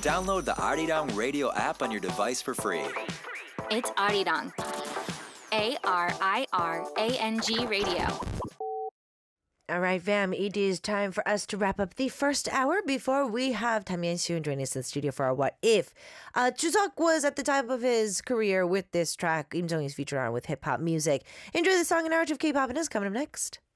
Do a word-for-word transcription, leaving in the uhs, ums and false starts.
Download the Arirang Radio app on your device for free. It's Arirang. A R I R A N G Radio. All right, Vam, it is time for us to wrap up the first hour before we have Tam Yen-soon join us in the studio for our What If. Uh, Chuseok was at the top of his career with this track. Im Jong is featured on with hip-hop music. Enjoy the song and hour of K-pop, and is coming up next.